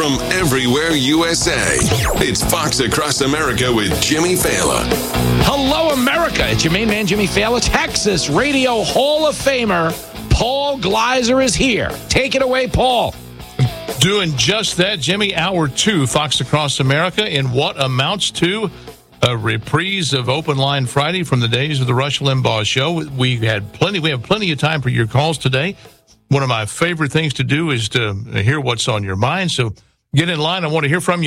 from everywhere USA. It's Fox Across America with Jimmy Fallon. Hello, America. It's your main man, Jimmy Fallon. Texas Radio Hall of Famer Paul Gleiser is here. Take it away, Paul. Doing just that, Jimmy. Hour 2, Fox Across America, in what amounts to a reprise of Open Line Friday from the days of the Rush Limbaugh Show. We have plenty of time for your calls today. One of my favorite things to do is to hear what's on your mind. So get in line. I want to hear from you.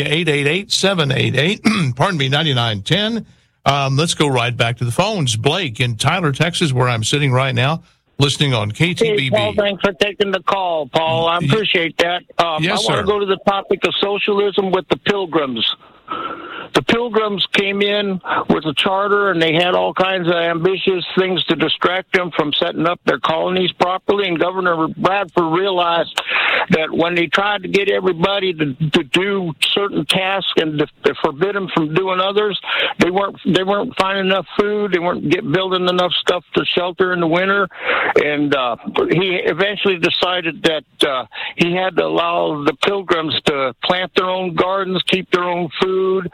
888-788, pardon me, 9910. Let's go right back to the phones. Blake in Tyler, Texas, where I'm sitting right now, listening on KTBB. Hey, Paul, thanks for taking the call, Paul. I appreciate that. Yes, I want to go to the topic of socialism with the Pilgrims. The Pilgrims came in with a charter, and they had all kinds of ambitious things to distract them from setting up their colonies properly. And Governor Bradford realized that when they tried to get everybody to do certain tasks and to forbid them from doing others, they weren't finding enough food. They weren't building enough stuff to shelter in the winter. And he eventually decided that he had to allow the Pilgrims to plant their own gardens, keep their own food,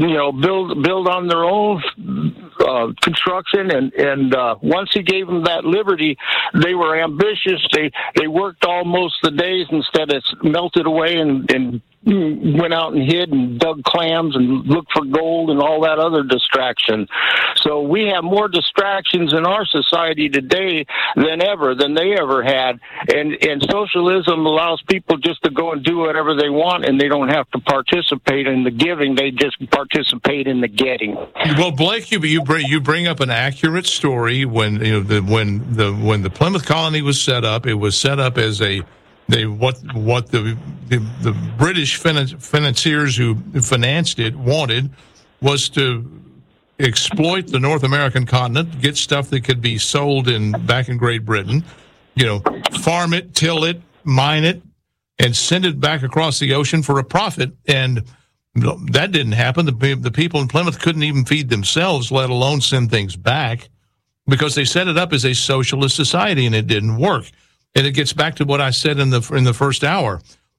build on their own construction, and once he gave them that liberty, they were ambitious. They worked almost the days instead of melted away and went out and hid and dug clams and looked for gold and all that other distraction. So we have more distractions in our society today than they ever had. And socialism allows people just to go and do whatever they want, and they don't have to participate in the giving. They just participate in the getting. Well, Blake, you bring up an accurate story. When when the Plymouth colony was set up, it was set up as what the British financiers who financed it wanted was to exploit the North American continent, get stuff that could be sold back in Great Britain, farm it, till it, mine it, and send it back across the ocean for a profit. And that didn't happen. The people in Plymouth couldn't even feed themselves, let alone send things back, because they set it up as a socialist society, and it didn't work. And it gets back to what I said in the first hour.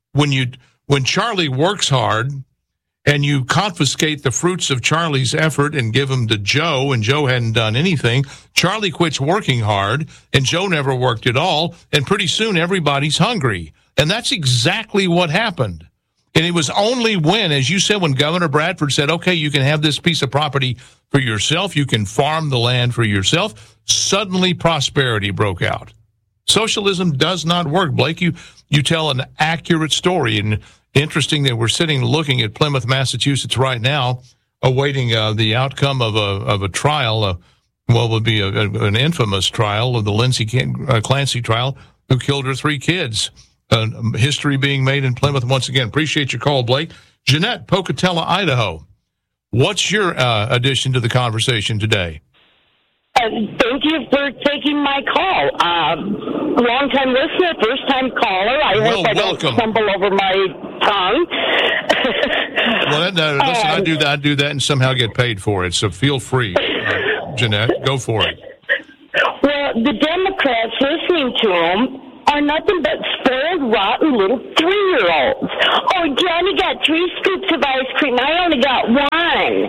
When Charlie works hard and you confiscate the fruits of Charlie's effort and give them to Joe, and Joe hadn't done anything, Charlie quits working hard, and Joe never worked at all, and pretty soon everybody's hungry. And that's exactly what happened. And it was only when, as you said, when Governor Bradford said, okay, you can have this piece of property for yourself, you can farm the land for yourself, suddenly prosperity broke out. Socialism does not work. Blake, you tell an accurate story, and interesting that we're sitting looking at Plymouth, Massachusetts right now, awaiting the outcome of a trial, what would be an infamous trial of the Lindsay Clancy trial, who killed her 3 kids. History being made in Plymouth once again. Appreciate your call, Blake. Jeanette, Pocatello, Idaho. What's your addition to the conversation today? Thank you for taking my call. Long-time listener, first-time caller. I hope I don't stumble over my tongue. Well, listen, I do that and somehow get paid for it, so feel free, Jeanette. Go for it. Well, the Democrats, listening to them, are nothing but spoiled, rotten little 3-year-olds. Oh, Johnny got 3 scoops of ice cream. I only got 1.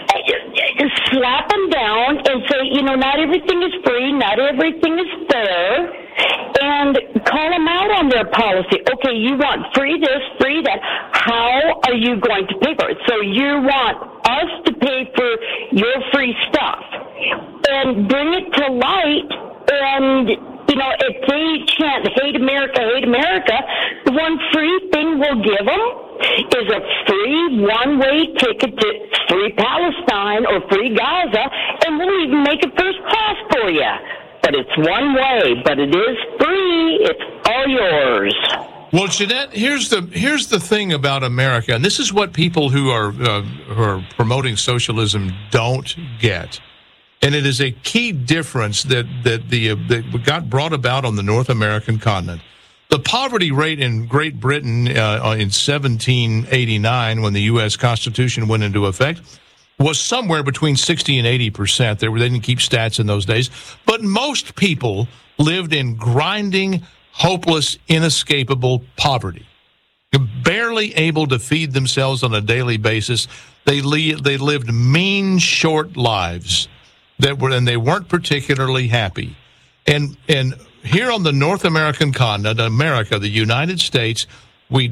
Slap them down and say, not everything is free, not everything is fair, and call them out on their policy. Okay, you want free this, free that. How are you going to pay for it? So you want us to pay for your free stuff and bring it to light, and if they chant hate America, the one free thing we'll give them is a free one-way ticket to free Palestine or free Gaza, and we'll even make it first class for you. But it's one way, but it is free. It's all yours. Well, Jeanette, here's the thing about America, and this is what people who are promoting socialism don't get. And it is a key difference that got brought about on the North American continent. The poverty rate in Great Britain in 1789, when the U.S. Constitution went into effect, was somewhere between 60 and 80%. They didn't keep stats in those days. But most people lived in grinding, hopeless, inescapable poverty. barely able to feed themselves on a daily basis. They lived mean, short lives and they weren't particularly happy. And here on the North American continent, America, the United States, we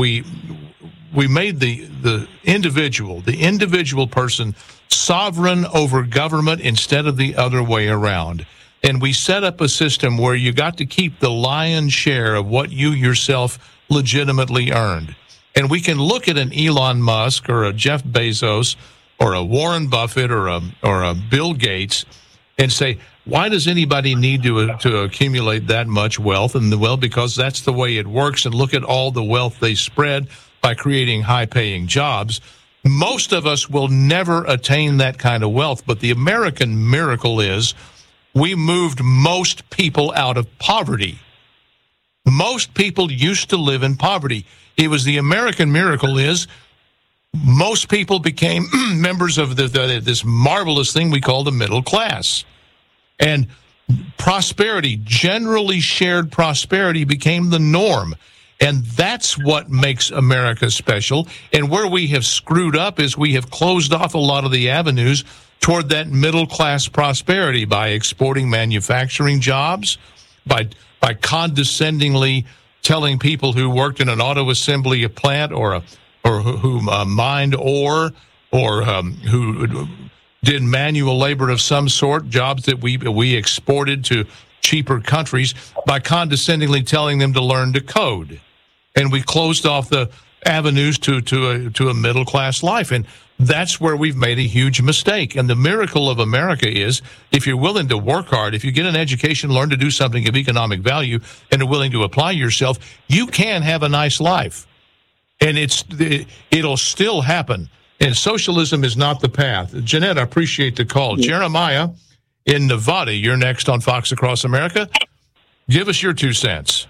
made the individual person sovereign over government instead of the other way around. And we set up a system where you got to keep the lion's share of what you yourself legitimately earned. And we can look at an Elon Musk or a Jeff Bezos or a Warren Buffett or a Bill Gates and say, why does anybody need to accumulate that much wealth? And well, because that's the way it works. And look at all the wealth they spread by creating high-paying jobs. Most of us will never attain that kind of wealth. But the American miracle is we moved most people out of poverty. Most people used to live in poverty. It was the American miracle is most people became members of this marvelous thing we call the middle class. And prosperity, generally shared prosperity, became the norm. And that's what makes America special. And where we have screwed up is we have closed off a lot of the avenues toward that middle class prosperity by exporting manufacturing jobs, by condescendingly telling people who worked in an auto assembly plant or who mined ore or who did manual labor of some sort, jobs that we exported to cheaper countries, by condescendingly telling them to learn to code. And we closed off the avenues to a middle class life. And that's where we've made a huge mistake. And the miracle of America is if you're willing to work hard, if you get an education, learn to do something of economic value, and are willing to apply yourself, you can have a nice life. And it'll still happen. And socialism is not the path. Jeanette, I appreciate the call. Yeah. Jeremiah in Nevada, you're next on Fox Across America. Give us your 2 cents.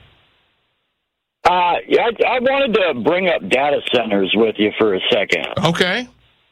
I wanted to bring up data centers with you for a second. Okay.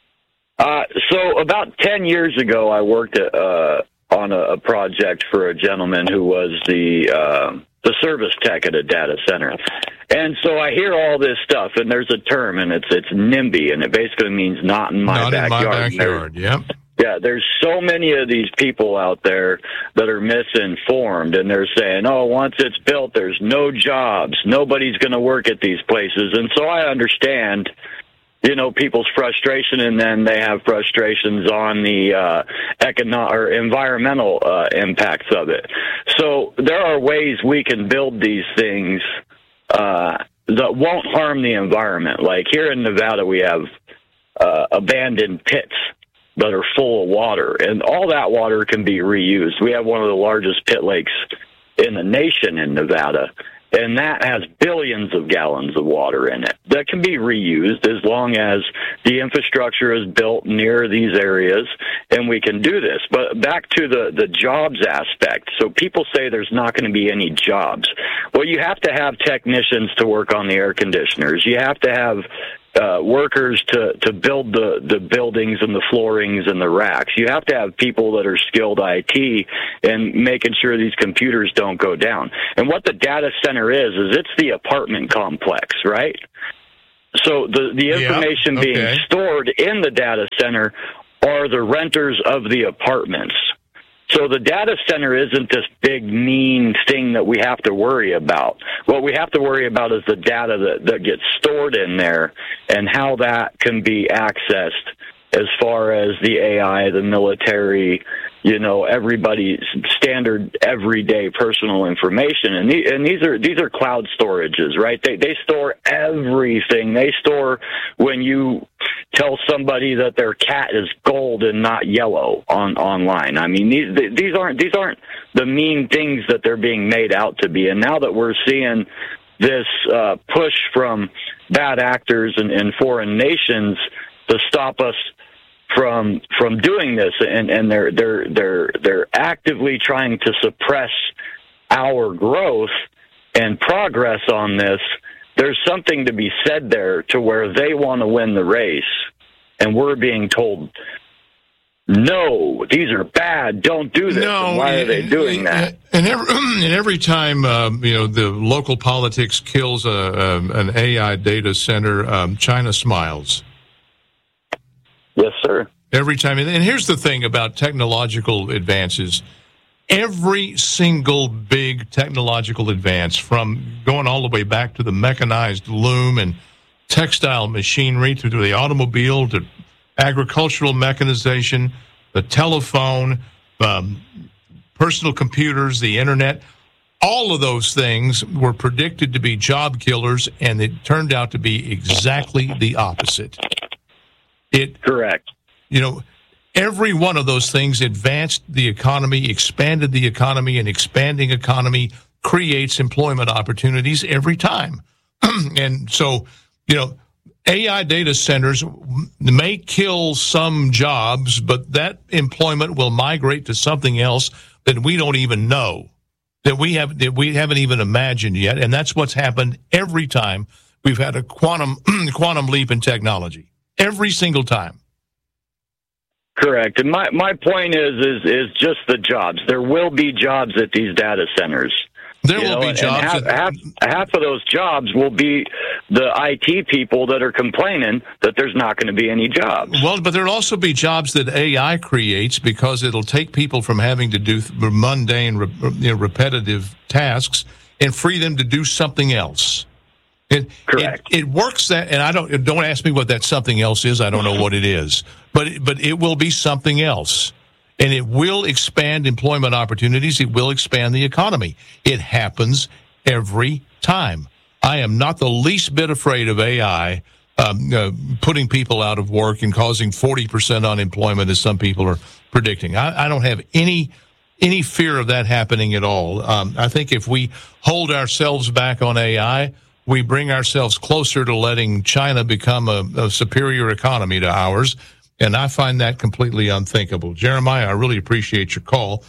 So about 10 years ago, I worked on a project for a gentleman who was the service tech at a data center. And so I hear all this stuff, and there's a term, and it's NIMBY, and it basically means not in my backyard. Not in my backyard, yep. Yeah, there's so many of these people out there that are misinformed, and they're saying, oh, once it's built, there's no jobs. Nobody's going to work at these places. And so I understand, people's frustration, and then they have frustrations on the economic or environmental impacts of it. So there are ways we can build these things that won't harm the environment. Like here in Nevada, we have abandoned pits that are full of water, and all that water can be reused. We have one of the largest pit lakes in the nation in Nevada, and that has billions of gallons of water in it that can be reused as long as the infrastructure is built near these areas, and we can do this. But back to the jobs aspect. So people say there's not going to be any jobs. Well, you have to have technicians to work on the air conditioners. You have to have workers to build the buildings and the floorings and the racks. You have to have people that are skilled IT and making sure these computers don't go down. And what the data center is it's the apartment complex, right? So the information being stored in the data center are the renters of the apartments. So the data center isn't this big, mean thing that we have to worry about. What we have to worry about is the data that gets stored in there and how that can be accessed as far as the AI, the military, everybody's standard everyday personal information. And these are cloud storages, right? They store everything. They store when you tell somebody that their cat is gold and not yellow online. I mean, these aren't the mean things that they're being made out to be. And now that we're seeing this push from bad actors and foreign nations to stop us from doing this, and they're actively trying to suppress our growth and progress on this. There's something to be said there to where they want to win the race, and we're being told no, these are bad, don't do this. No, and why are they doing that? And every time the local politics kills an AI data center, China smiles. Yes, sir. Every time. And here's the thing about technological advances. Every single big technological advance, from going all the way back to the mechanized loom and textile machinery to the automobile to agricultural mechanization, the telephone, personal computers, the internet, all of those things were predicted to be job killers, and it turned out to be exactly the opposite. Correct. Every one of those things advanced the economy, expanded the economy, and expanding economy creates employment opportunities every time. And so, AI data centers may kill some jobs, but that employment will migrate to something else that we don't even know, that we haven't even imagined yet. And that's what's happened every time we've had a quantum leap in technology. Every single time. Correct. And my point is just the jobs. There will be jobs at these data centers. There will be jobs. Half of those jobs will be the IT people that are complaining that there's not going to be any jobs. Well, but there'll also be jobs that AI creates because it'll take people from having to do mundane, repetitive tasks and free them to do something else. Correct. It works that, and don't ask me what that something else is. I don't know what it is, but it will be something else, and it will expand employment opportunities. It will expand the economy. It happens every time. I am not the least bit afraid of AI putting people out of work and causing 40% unemployment, as some people are predicting. I don't have any fear of that happening at all. I think if we hold ourselves back on AI, we bring ourselves closer to letting China become a superior economy to ours, and I find that completely unthinkable. Jeremiah, I really appreciate your call.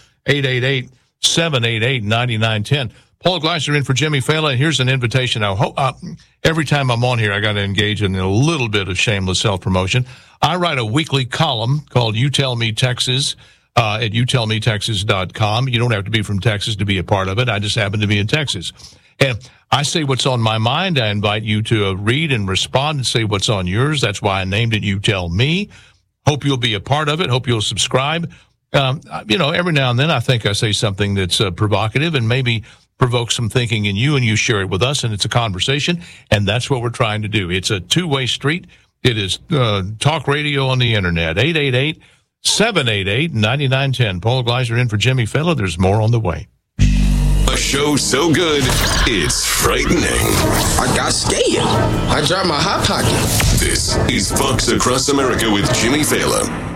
888-788-9910. Paul Gleiser in for Jimmy Fallon. Here's an invitation. Every time I'm on here, I got to engage in a little bit of shameless self-promotion. I write a weekly column called You Tell Me Texas at youtellmetexas.com. You don't have to be from Texas to be a part of it. I just happen to be in Texas. And I say what's on my mind. I invite you to read and respond and say what's on yours. That's why I named it You Tell Me. Hope you'll be a part of it. Hope you'll subscribe. Every now and then I think I say something that's provocative and maybe provoke some thinking in you, and you share it with us, and it's a conversation, and that's what we're trying to do. It's a two-way street. It is talk radio on the internet. 888-788-9910. Paul Gleiser in for Jimmy Fallon. There's more on the way. A show so good, it's frightening. I got scared. I dropped my hot pocket. This is Fox Across America with Jimmy Fallon.